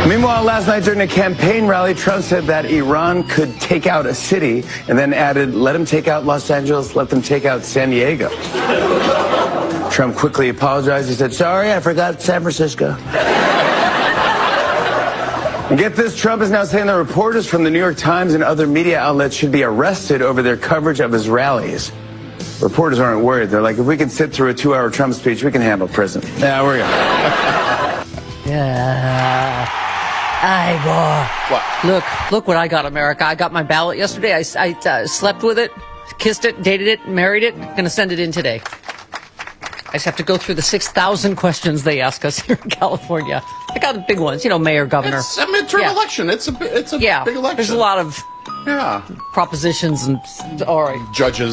Meanwhile, last night during a campaign rally, Trump said that Iran could take out a city and then added, let them take out Los Angeles, let them take out San Diego. Trump quickly apologized. He said, sorry, I forgot San Francisco. And get this, Trump is now saying that reporters from the New York Times and other media outlets should be arrested over their coverage of his rallies. Reporters aren't worried. They're like, if we can sit through a 2-hour Trump speech, we can handle prison. Yeah, we're good. Yeah. What? Look what I got, America. I got my ballot yesterday. I slept with it, kissed it, dated it, married it. Gonna send it in today. I just have to go through the 6,000 questions they ask us here in California. I got the big ones, mayor, governor. It's a midterm election. It's a big election. There's a lot of propositions and all right. judges.